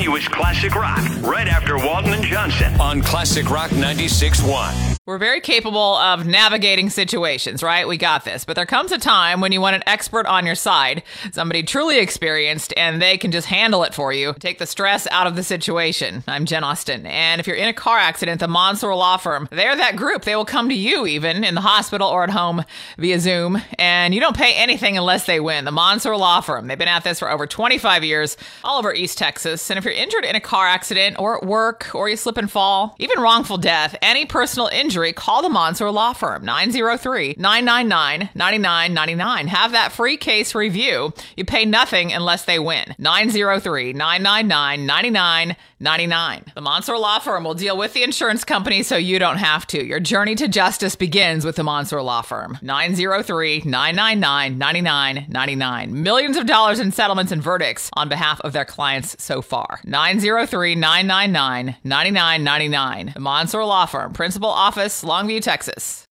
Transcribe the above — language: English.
It's Classic Rock, right after Walton and Johnson on Classic Rock 96.1. We're very capable of navigating situations, right? We got this. But there comes a time when you want an expert on your side, somebody truly experienced, and they can just handle it for you. Take the stress out of the situation. I'm Jen Austen. And if you're in a car accident, the Monsoor Law Firm, they're that group. They will come to you even in the hospital or at home via Zoom. And you don't pay anything unless they win. The Monsoor Law Firm. They've been at this for over 25 years, all over East Texas. And if you're injured in a car accident or at work, or you slip and fall, even wrongful death, any personal injury, call the Monsoor Law Firm, 903-999-9999. Have that free case review. You pay nothing unless they win. 903-999-9999. The Monsoor Law Firm will deal with the insurance company so you don't have to. Your journey to justice begins with the Monsoor Law Firm. 903-999-9999. Millions of dollars in settlements and verdicts on behalf of their clients so far. 903-999-9999. The Monsoor Law Firm, Principal Office, Longview, Texas.